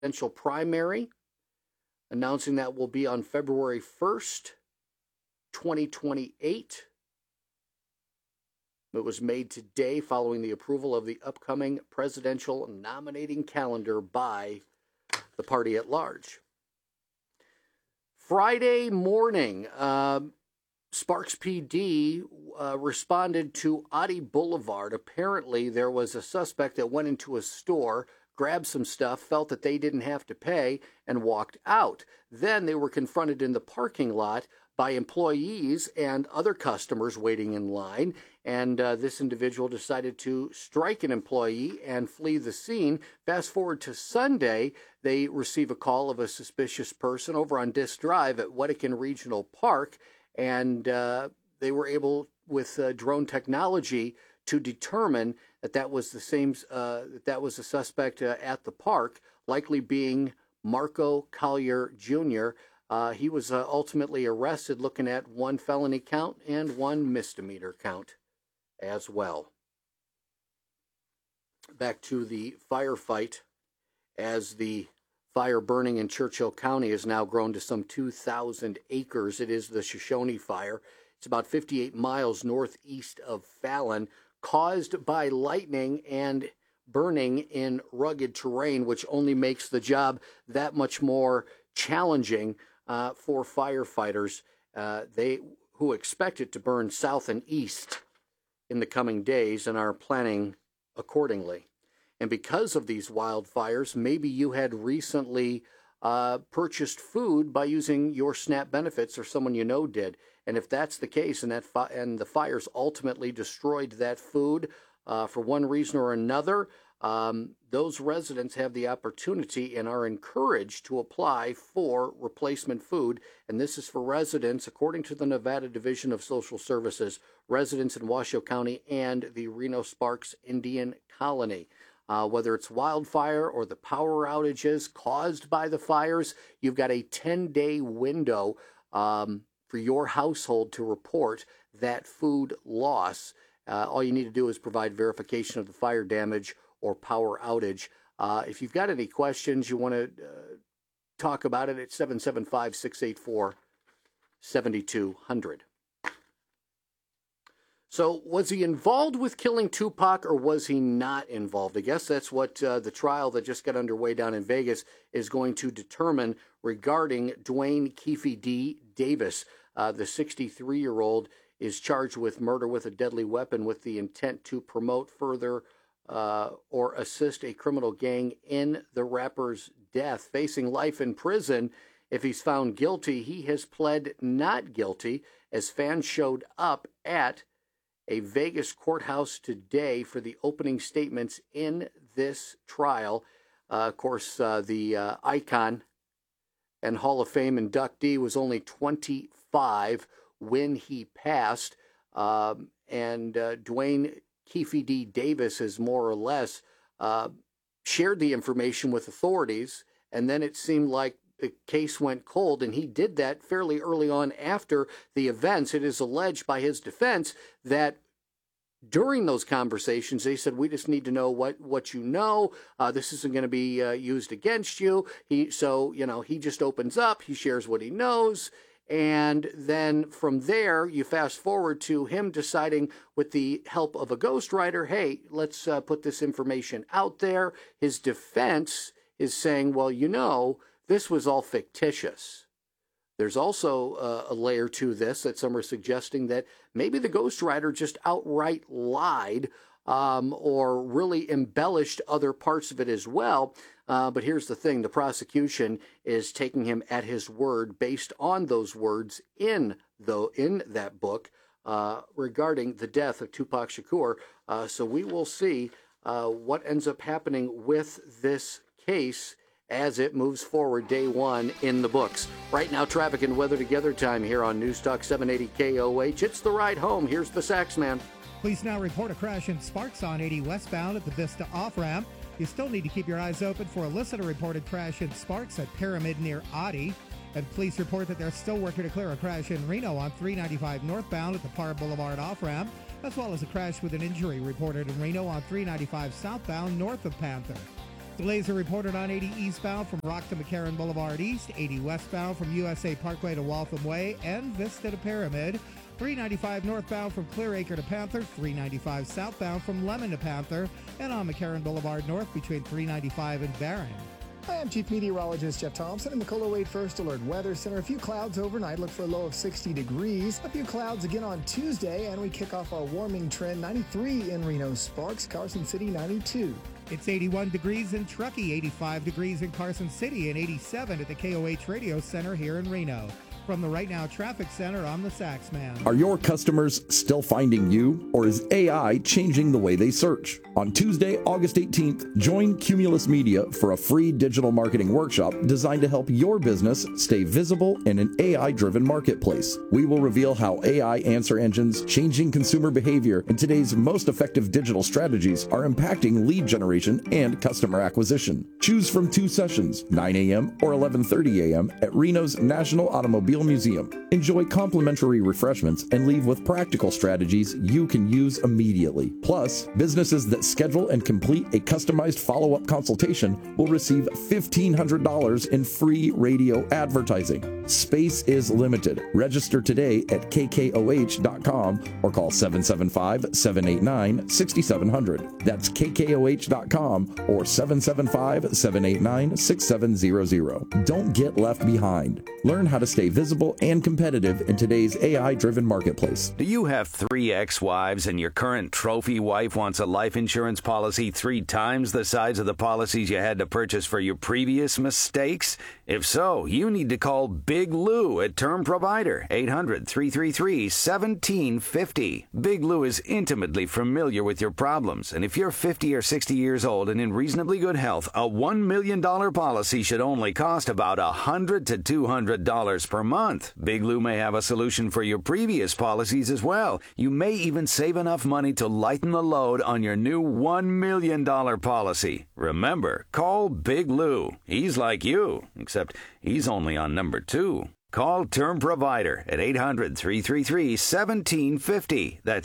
presidential primary, announcing that will be on February 1st, 2028. It was made today following the approval of the upcoming presidential nominating calendar by the party at large. Friday morning, Sparks PD responded to Oddie Boulevard. Apparently, there was a suspect that went into a store, grabbed some stuff, felt that they didn't have to pay, and walked out. Then they were confronted in the parking lot by employees and other customers waiting in line, and this individual decided to strike an employee and flee the scene. Fast forward to Sunday, they receive a call of a suspicious person over on Disk Drive at Wedekind Regional Park, and they were able, with drone technology, to determine that that was a suspect at the park, likely being Marco Collier Jr. He was ultimately arrested, looking at one felony count and one misdemeanor count as well. Back to the firefight, as the fire burning in Churchill County has now grown to some 2,000 acres. It is the Shoshone Fire. It's about 58 miles northeast of Fallon, caused by lightning and burning in rugged terrain, which only makes the job that much more challenging for firefighters. Who expect it to burn south and east in the coming days and are planning accordingly. And because of these wildfires, maybe you had recently purchased food by using your SNAP benefits, or someone you know did. And if that's the case, and the fires ultimately destroyed that food for one reason or another, those residents have the opportunity and are encouraged to apply for replacement food. And this is for residents, according to the Nevada Division of Social Services, residents in Washoe County and the Reno Sparks Indian Colony. Whether it's wildfire or the power outages caused by the fires, you've got a 10-day window for your household to report that food loss. All you need to do is provide verification of the fire damage or power outage. If you've got any questions, you want to talk about it at 775-684-7200. So was he involved with killing Tupac, or was he not involved? I guess that's what the trial that just got underway down in Vegas is going to determine regarding Dwayne Keefe D. Davis. The 63-year-old is charged with murder with a deadly weapon with the intent to promote, further, or assist a criminal gang in the rapper's death. Facing life in prison if he's found guilty, he has pled not guilty as fans showed up at a Vegas courthouse today for the opening statements in this trial. Of course, the icon and Hall of Fame inductee was only 25 when he passed, and Dwayne Keefe D. Davis has more or less shared the information with authorities, and then it seemed like the case went cold, and he did that fairly early on after the events. It is alleged by his defense that during those conversations, they said, we just need to know what you know. This isn't going to be used against you. He just opens up. He shares what he knows. And then from there, you fast forward to him deciding, with the help of a ghostwriter, hey, let's put this information out there. His defense is saying, well, this was all fictitious. There's also a layer to this that some are suggesting that maybe the ghostwriter just outright lied or really embellished other parts of it as well. But here's the thing. The prosecution is taking him at his word based on those words in that book regarding the death of Tupac Shakur. So we will see what ends up happening with this case as it moves forward, day one in the books. Right now, traffic and weather together time here on News Talk 780 KOH. It's the ride home. Here's the Sax Man. Police now report a crash in Sparks on 80 westbound at the Vista off-ramp. You still need to keep your eyes open for a listener reported crash in Sparks at Pyramid near Oddie. And police report that they're still working to clear a crash in Reno on 395 northbound at the Parr Boulevard off-ramp, as well as a crash with an injury reported in Reno on 395 southbound north of Panther. Delays are reported on 80 eastbound from Rock to McCarran Boulevard East, 80 westbound from USA Parkway to Waltham Way and Vista to Pyramid, 395 northbound from Clearacre to Panther, 395 southbound from Lemon to Panther, and on McCarran Boulevard North between 395 and Barron. Hi, I'm Chief Meteorologist Jeff Thompson in the KOLO 8 First Alert Weather Center. A few clouds overnight. Look for a low of 60 degrees. A few clouds again on Tuesday, and we kick off our warming trend. 93 in Reno Sparks, Carson City 92. It's 81 degrees in Truckee, 85 degrees in Carson City, and 87 at the KOH Radio Center here in Reno. From the Right Now Traffic Center, I'm the Saxman. Are your customers still finding you, or is AI changing the way they search? On Tuesday, August 18th, join Cumulus Media for a free digital marketing workshop designed to help your business stay visible in an AI-driven marketplace. We will reveal how AI answer engines, changing consumer behavior, and today's most effective digital strategies are impacting lead generation and customer acquisition. Choose from 2 sessions, 9 a.m. or 11:30 a.m. at Reno's National Automobile Museum. Enjoy complimentary refreshments and leave with practical strategies you can use immediately. Plus, businesses that schedule and complete a customized follow-up consultation will receive $1,500 in free radio advertising. Space is limited. Register today at kkoh.com or call 775-789-6700. That's kkoh.com or 775-789-6700. Don't get left behind. Learn how to stay visible and competitive in today's AI-driven marketplace. Do you have 3 ex-wives and your current trophy wife wants a life insurance policy 3 times the size of the policies you had to purchase for your previous mistakes? If so, you need to call Big Lou at Term Provider, 800-333-1750. Big Lou is intimately familiar with your problems, and if you're 50 or 60 years old and in reasonably good health, a $1 million policy should only cost about $100 to $200 per month. Big Lou may have a solution for your previous policies as well. You may even save enough money to lighten the load on your new $1 million policy. Remember, call Big Lou. He's like you, except he's only on number 2. Call Term Provider at 800-333-1750. That's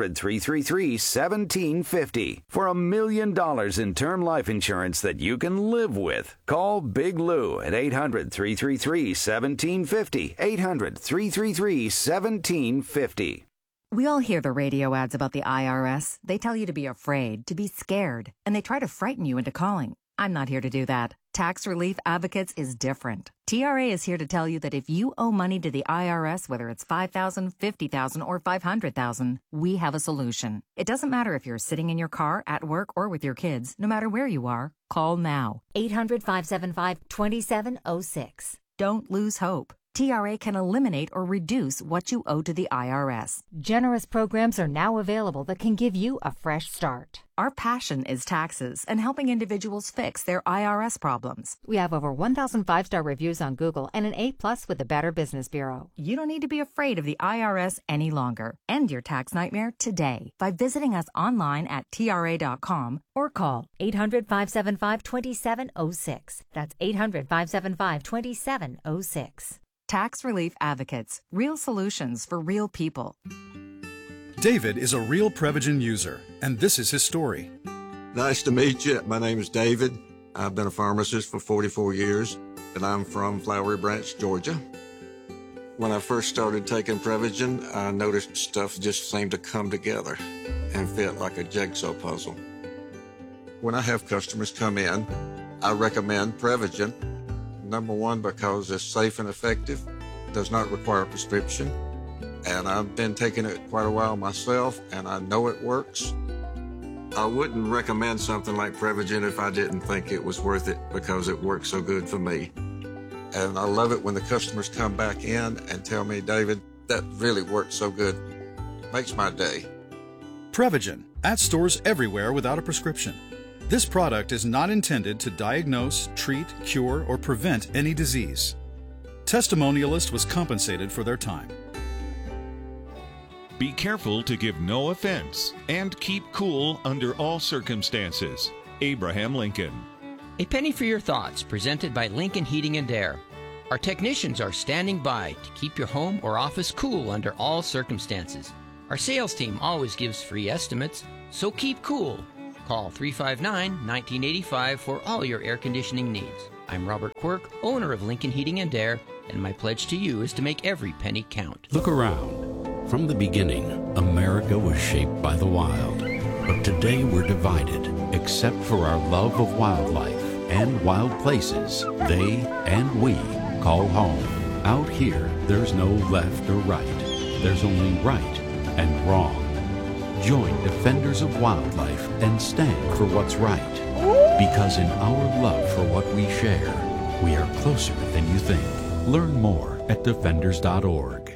800-333-1750 for $1 million in term life insurance that you can live with. Call Big Lou at 800-333-1750. 800-333-1750. We all hear the radio ads about the IRS. They tell you to be afraid, to be scared, and they try to frighten you into calling. I'm not here to do that. Tax Relief Advocates is different. TRA is here to tell you that if you owe money to the IRS, whether it's $5,000, $50,000, or $500,000, we have a solution. It doesn't matter if you're sitting in your car, at work, or with your kids. No matter where you are, call now. 800-575-2706. Don't lose hope. TRA can eliminate or reduce what you owe to the IRS. Generous programs are now available that can give you a fresh start. Our passion is taxes and helping individuals fix their IRS problems. We have over 1,000 5-star reviews on Google and an A+ with the Better Business Bureau. You don't need to be afraid of the IRS any longer. End your tax nightmare today by visiting us online at TRA.com or call 800-575-2706. That's 800-575-2706. Tax Relief Advocates. Real solutions for real people. David is a real Prevagen user, and this is his story. Nice to meet you. My name is David. I've been a pharmacist for 44 years, and I'm from Flowery Branch, Georgia. When I first started taking Prevagen, I noticed stuff just seemed to come together and fit like a jigsaw puzzle. When I have customers come in, I recommend Prevagen. Number one, because it's safe and effective, does not require a prescription, and I've been taking it quite a while myself, and I know it works. I wouldn't recommend something like Prevagen if I didn't think it was worth it because it works so good for me. And I love it when the customers come back in and tell me, David, that really worked so good. Makes my day. Prevagen, at stores everywhere without a prescription. This product is not intended to diagnose, treat, cure, or prevent any disease. Testimonialist was compensated for their time. Be careful to give no offense and keep cool under all circumstances. Abraham Lincoln. A penny for your thoughts, presented by Lincoln Heating and Air. Our technicians are standing by to keep your home or office cool under all circumstances. Our sales team always gives free estimates, so keep cool. Call 359-1985 for all your air conditioning needs. I'm Robert Quirk, owner of Lincoln Heating and Air, and my pledge to you is to make every penny count. Look around. From the beginning, America was shaped by the wild. But today we're divided, except for our love of wildlife and wild places they and we call home. Out here, there's no left or right. There's only right and wrong. Join Defenders of Wildlife and stand for what's right. Because in our love for what we share, we are closer than you think. Learn more at defenders.org.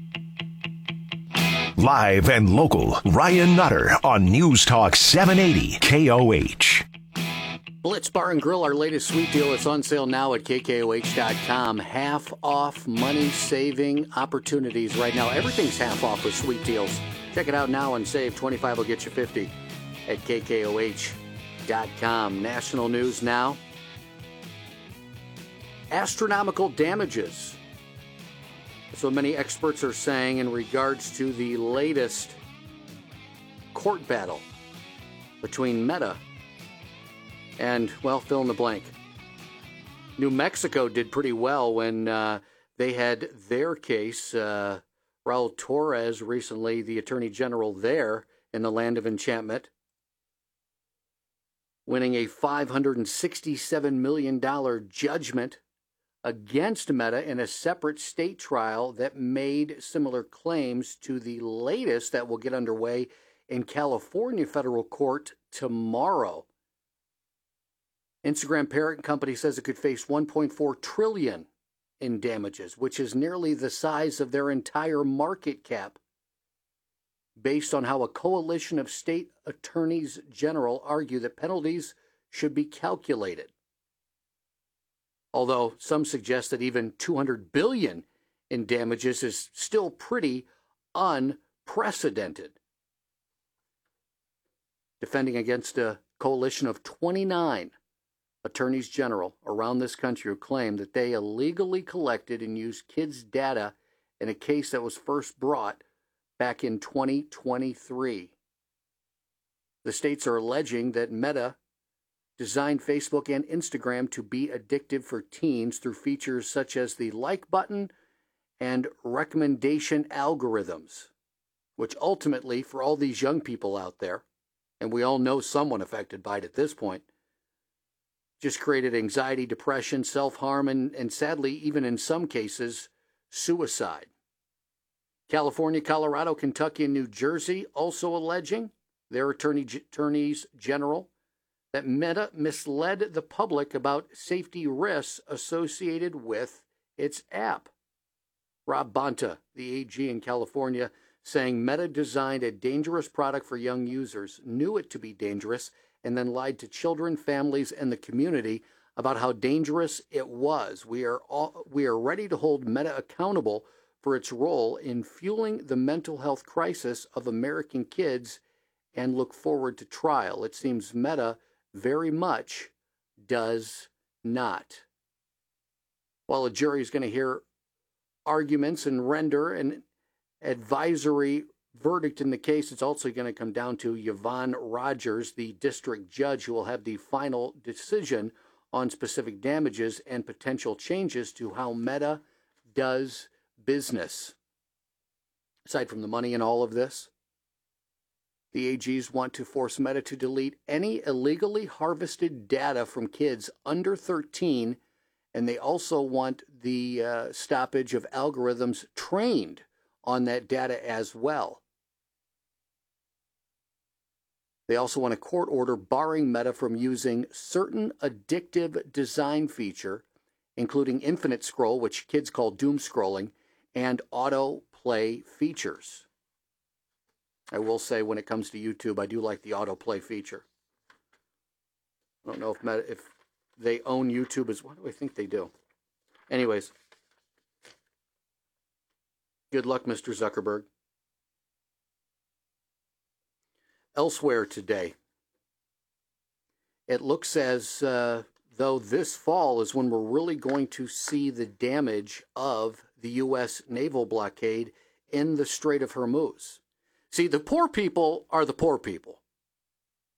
Live and local, Ryan Nutter on News Talk 780 KOH. Blitz Bar and Grill, our latest sweet deal. It's on sale now at KKOH.com. Half off money-saving opportunities right now. Everything's half off with sweet deals. Check it out now and save. 25 will get you 50 at KKOH.com. National news now. Astronomical damages. That's what many experts are saying in regards to the latest court battle between Meta and, well, fill in the blank. New Mexico did pretty well when they had their case. Raul Torres recently, the attorney general there in the land of enchantment, winning a $567 million judgment against Meta in a separate state trial that made similar claims to the latest that will get underway in California federal court tomorrow. Instagram parent company says it could face $1.4 trillion in damages, which is nearly the size of their entire market cap, based on how a coalition of state attorneys general argue that penalties should be calculated. Although some suggest that even $200 billion in damages is still pretty unprecedented. Defending against a coalition of 29 attorneys general around this country who claim that they illegally collected and used kids' data in a case that was first brought back in 2023. The states are alleging that Meta designed Facebook and Instagram to be addictive for teens through features such as the like button and recommendation algorithms, which ultimately, for all these young people out there, and we all know someone affected by it at this point, just created anxiety, depression, self-harm, and sadly, even in some cases, suicide. California, Colorado, Kentucky, and New Jersey also alleging, their attorneys general, that Meta misled the public about safety risks associated with its app. Rob Bonta, the AG in California, saying Meta designed a dangerous product for young users, knew it to be dangerous, and then lied to children, families, and the community about how dangerous it was. We are ready to hold Meta accountable for its role in fueling the mental health crisis of American kids and look forward to trial. It seems Meta very much does not. While a jury is going to hear arguments and render an advisory verdict in the case, it's also going to come down to Yvonne Rogers, the district judge, who will have the final decision on specific damages and potential changes to how Meta does business. Aside from the money in all of this, the AGs want to force Meta to delete any illegally harvested data from kids under 13, and they also want the stoppage of algorithms trained on that data as well. They also want a court order barring Meta from using certain addictive design feature, including infinite scroll, which kids call doom scrolling, and autoplay features. I will say when it comes to YouTube, I do like the autoplay feature. I don't know if they own YouTube as well. What do I think they do? Anyways, good luck, Mr. Zuckerberg. Elsewhere today, it looks as though this fall is when we're really going to see the damage of the U.S. naval blockade in the Strait of Hormuz. See, the poor people are the poor people.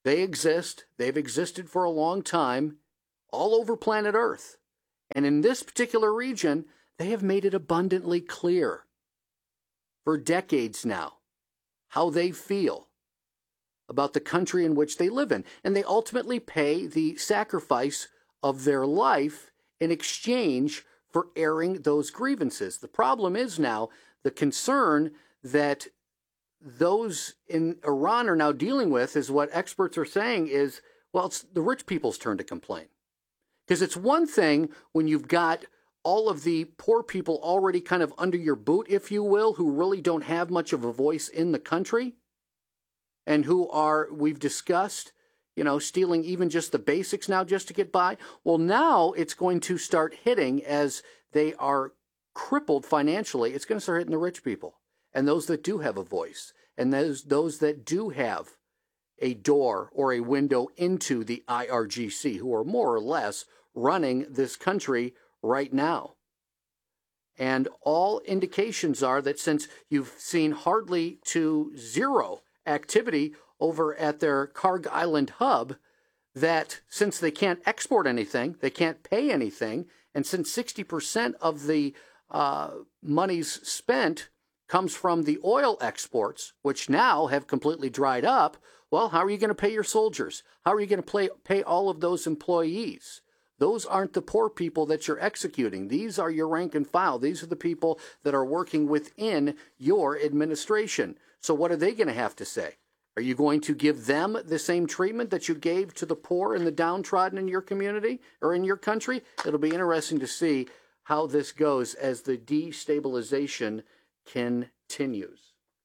They exist. They've existed for a long time all over planet Earth. And in this particular region, they have made it abundantly clear for decades now how they feel about the country in which they live in. And they ultimately pay the sacrifice of their life in exchange for airing those grievances. The problem is now the concern that those in Iran are now dealing with is what experts are saying is, well, it's the rich people's turn to complain. Because it's one thing when you've got all of the poor people already kind of under your boot, if you will, who really don't have much of a voice in the country and who are, we've discussed, stealing even just the basics now just to get by. Well, now it's going to start hitting as they are crippled financially. It's going to start hitting the rich people and those that do have a voice and those that do have a door or a window into the IRGC, who are more or less running this country right now. And all indications are that since you've seen hardly to zero activity over at their Karg Island hub, that since they can't export anything, they can't pay anything, and since 60% of the monies spent comes from the oil exports, which now have completely dried up, well, how are you going to pay your soldiers? How are you going to pay all of those employees? Those aren't the poor people that you're executing. These are your rank and file. These are the people that are working within your administration. So what are they going to have to say? Are you going to give them the same treatment that you gave to the poor and the downtrodden in your community or in your country? It'll be interesting to see how this goes as the destabilization continues.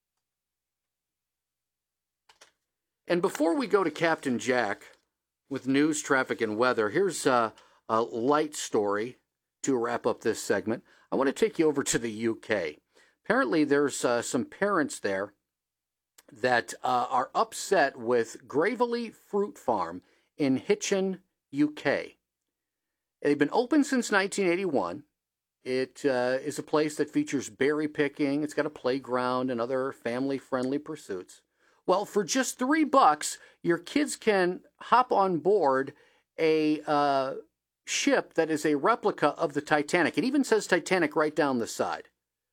And before we go to Captain Jack with news, traffic, and weather, here's a light story to wrap up this segment. I want to take you over to the UK. Apparently, there's some parents there that are upset with Gravely Fruit Farm in Hitchin, UK. They've been open since 1981. It is a place that features berry picking. It's got a playground and other family-friendly pursuits. Well, for just $3, your kids can hop on board a ship that is a replica of the Titanic. It even says Titanic right down the side.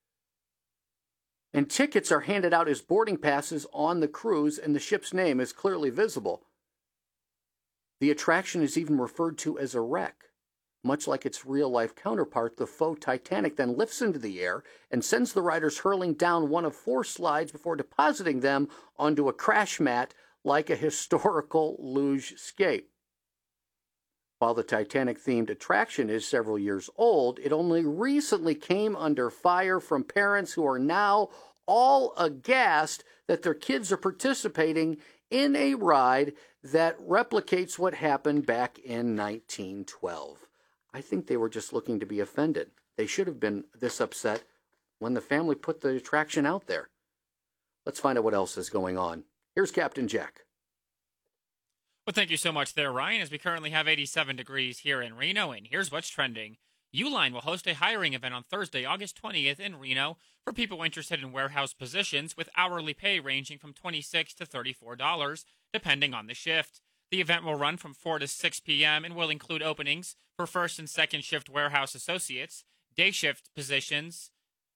And tickets are handed out as boarding passes on the cruise, and the ship's name is clearly visible. The attraction is even referred to as a wreck. Much like its real-life counterpart, the faux Titanic then lifts into the air and sends the riders hurling down one of 4 slides before depositing them onto a crash mat like a historical luge skate. While the Titanic-themed attraction is several years old, it only recently came under fire from parents who are now all aghast that their kids are participating in a ride that replicates what happened back in 1912. I think they were just looking to be offended. They should have been this upset when the family put the attraction out there. Let's find out what else is going on. Here's Captain Jack. Well, thank you so much there, Ryan, as we currently have 87 degrees here in Reno, and here's what's trending. Uline will host a hiring event on Thursday, August 20th in Reno for people interested in warehouse positions with hourly pay ranging from $26 to $34, depending on the shift. The event will run from 4 to 6 p.m. and will include openings for first and second shift warehouse associates. Day shift positions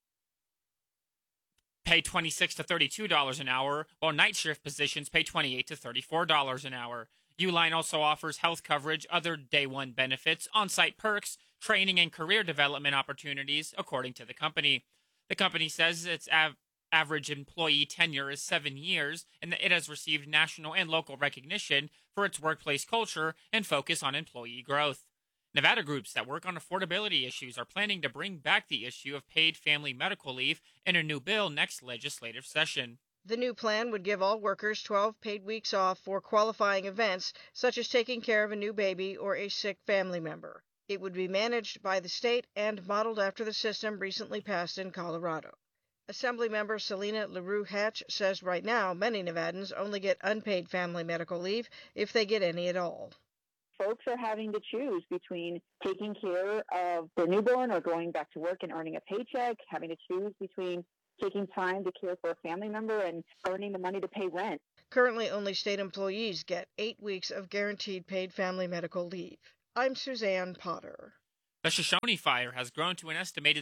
pay $26 to $32 an hour, while night shift positions pay $28 to $34 an hour. Uline also offers health coverage, other day one benefits, on-site perks, training, and career development opportunities, according to the company. The company says its average employee tenure is 7 years, and that it has received national and local recognition for its workplace culture and focus on employee growth. Nevada groups that work on affordability issues are planning to bring back the issue of paid family medical leave in a new bill next legislative session. The new plan would give all workers 12 paid weeks off for qualifying events, such as taking care of a new baby or a sick family member. It would be managed by the state and modeled after the system recently passed in Colorado. Assemblymember Selena LaRue Hatch says right now many Nevadans only get unpaid family medical leave if they get any at all. Folks are having to choose between taking care of their newborn or going back to work and earning a paycheck, having to choose between taking time to care for a family member and earning the money to pay rent. Currently, only state employees get 8 weeks of guaranteed paid family medical leave. I'm Suzanne Potter. The Shoshone Fire has grown to an estimated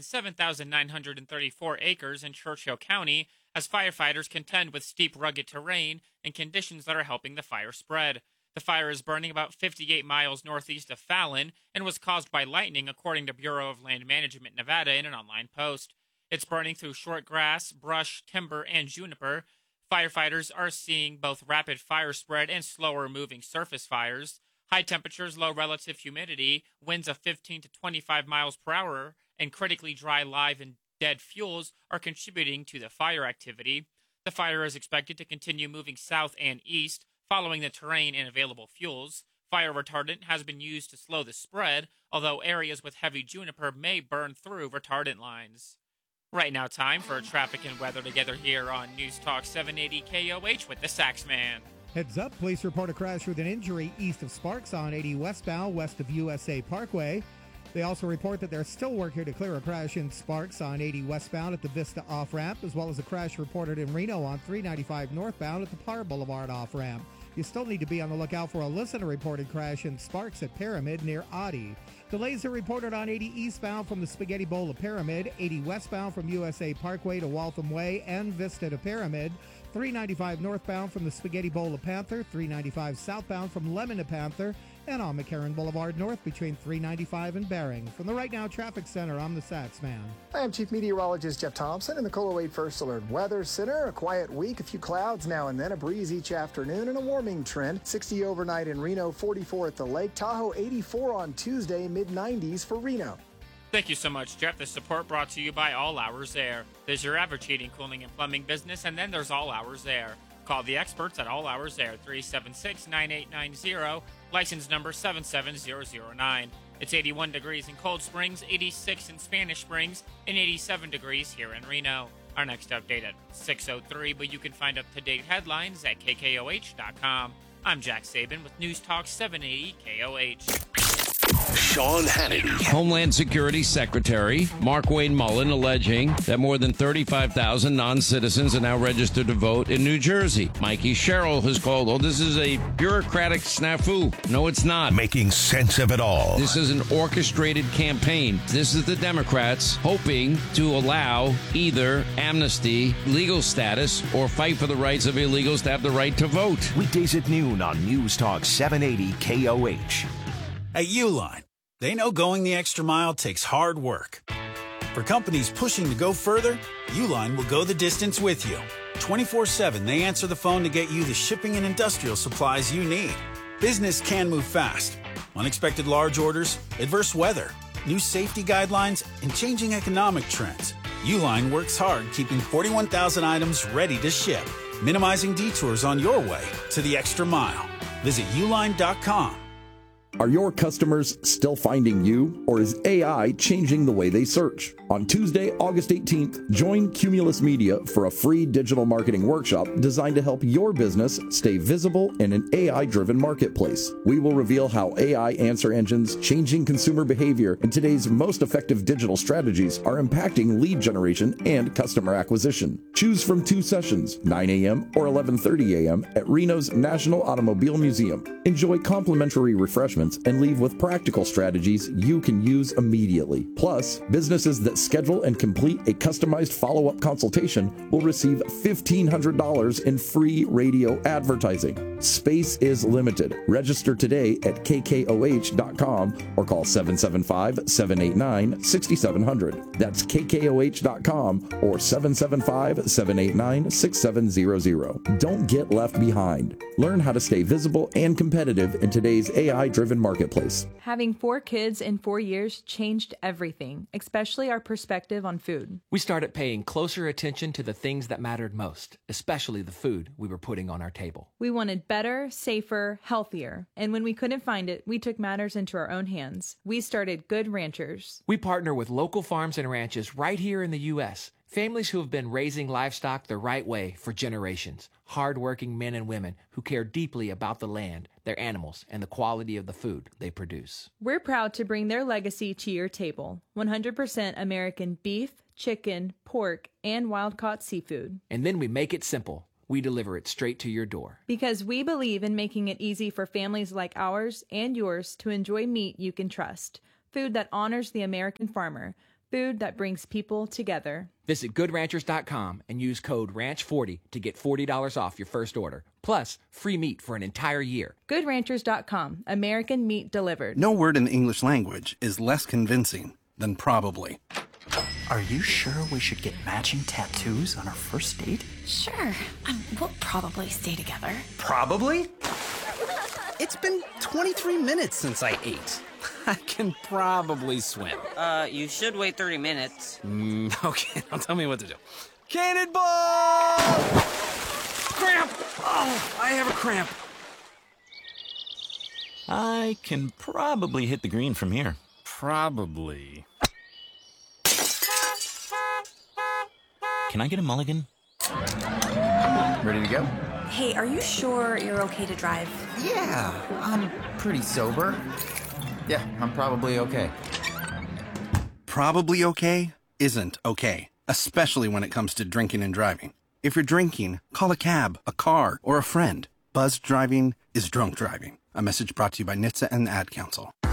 7,934 acres in Churchill County as firefighters contend with steep, rugged terrain and conditions that are helping the fire spread. The fire is burning about 58 miles northeast of Fallon and was caused by lightning, according to Bureau of Land Management Nevada in an online post. It's burning through short grass, brush, timber, and juniper. Firefighters are seeing both rapid fire spread and slower moving surface fires. High temperatures, low relative humidity, winds of 15 to 25 miles per hour, and critically dry live and dead fuels are contributing to the fire activity. The fire is expected to continue moving south and east, following the terrain and available fuels. Fire retardant has been used to slow the spread, although areas with heavy juniper may burn through retardant lines. Right now, time for traffic and weather together here on News Talk 780 KOH with the Saxman. Heads up, police report a crash with an injury east of Sparks on 80 westbound, west of USA Parkway. They also report that they're still working to clear a crash in Sparks on 80 westbound at the Vista off-ramp, as well as a crash reported in Reno on 395 northbound at the Par Boulevard off-ramp. You still need to be on the lookout for a listener-reported crash in Sparks at Pyramid near Audi. Delays are reported on 80 eastbound from the Spaghetti Bowl to Pyramid, 80 westbound from USA Parkway to Waltham Way and Vista to Pyramid, 395 northbound from the Spaghetti Bowl to Panther, 395 southbound from Lemon to Panther, and on McCarran Boulevard North between 395 and Bering. From the Right Now Traffic Center, I'm the Saxman. I am Chief Meteorologist Jeff Thompson in the KOLA 8 First Alert Weather Center. A quiet week, a few clouds now and then, a breeze each afternoon, and a warming trend. 60 overnight in Reno, 44 at the lake. Tahoe, 84 on Tuesday, mid-90s for Reno. Thank you so much, Jeff. This support brought to you by All Hours Air. There's your average heating, cooling, and plumbing business, and then there's All Hours Air. Call the experts at All Hours Air, 376-9890, license number 77009. It's 81 degrees in Cold Springs, 86 in Spanish Springs, and 87 degrees here in Reno. Our next update at 6:03, but you can find up-to-date headlines at KKOH.com. I'm Jack Sabin with News Talk 780 KOH. Sean Hannity. Homeland Security Secretary Mark Wayne Mullen alleging that more than 35,000 non-citizens are now registered to vote in New Jersey. Mikey Sherrill has called, this is a bureaucratic snafu. No, it's not. Making sense of it all. This is an orchestrated campaign. This is the Democrats hoping to allow either amnesty, legal status, or fight for the rights of illegals to have the right to vote. Weekdays at noon on News Talk 780 KOH. At Uline, they know going the extra mile takes hard work. For companies pushing to go further, Uline will go the distance with you. 24/7, they answer the phone to get you the shipping and industrial supplies you need. Business can move fast. Unexpected large orders, adverse weather, new safety guidelines, and changing economic trends. Uline works hard keeping 41,000 items ready to ship, minimizing detours on your way to the extra mile. Visit uline.com. Are your customers still finding you, or is AI changing the way they search? On Tuesday, August 18th, join Cumulus Media for a free digital marketing workshop designed to help your business stay visible in an AI-driven marketplace. We will reveal how AI answer engines, changing consumer behavior, and today's most effective digital strategies are impacting lead generation and customer acquisition. Choose from 2 sessions, 9 a.m. or 11:30 a.m. at Reno's National Automobile Museum. Enjoy complimentary refreshments and leave with practical strategies you can use immediately. Plus, businesses that schedule and complete a customized follow-up consultation will receive $1,500 in free radio advertising. Space is limited. Register today at kkoh.com or call 775-789-6700. That's kkoh.com or 775-789-6700. Don't get left behind. Learn how to stay visible and competitive in today's AI-driven marketplace. Having 4 kids in 4 years changed everything, especially our perspective on food. We started paying closer attention to the things that mattered most, especially the food we were putting on our table. We wanted better, safer, healthier. And when we couldn't find it, we took matters into our own hands. We started Good Ranchers. We partner with local farms and ranches right here in the U.S., families who have been raising livestock the right way for generations. Hard-working men and women who care deeply about the land, their animals, and the quality of the food they produce. We're proud to bring their legacy to your table. 100% American beef, chicken, pork, and wild-caught seafood. And then we make it simple. We deliver it straight to your door. Because we believe in making it easy for families like ours and yours to enjoy meat you can trust. Food that honors the American farmer. Food that brings people together. Visit GoodRanchers.com and use code RANCH40 to get $40 off your first order. Plus, free meat for an entire year. GoodRanchers.com. American meat delivered. No word in the English language is less convincing than probably. Are you sure we should get matching tattoos on our first date? Sure. We'll probably stay together. Probably? It's been 23 minutes since I ate. I can probably swim. You should wait 30 minutes. Okay, now tell me what to do. Cannonball! Cramp! Oh, I have a cramp. I can probably hit the green from here. Probably. Can I get a mulligan? Ready to go? Hey, are you sure you're okay to drive? Yeah, I'm pretty sober. Yeah, I'm probably okay. Probably okay isn't okay, especially when it comes to drinking and driving. If you're drinking, call a cab, a car, or a friend. Buzzed driving is drunk driving. A message brought to you by NHTSA and the Ad Council.